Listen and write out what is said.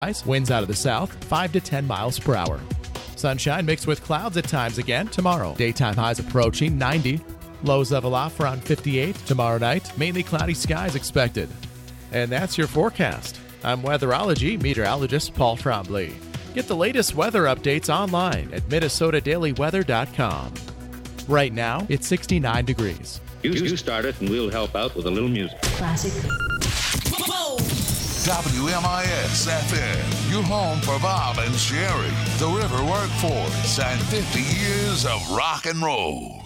Winds out of the south, 5 to 10 miles per hour. Sunshine mixed with clouds at times again tomorrow. Daytime highs approaching 90. Lows level off around 58 tomorrow night. Mainly cloudy skies expected. And that's your forecast. I'm weatherology meteorologist Paul Trombley. Get the latest weather updates online at MinnesotaDailyWeather.com. Right now, it's 69 degrees. You start it and we'll help out with a little music. Classic. WMIS FM, your home for Bob and Sherry, the River Workforce, and 50 years of rock and roll.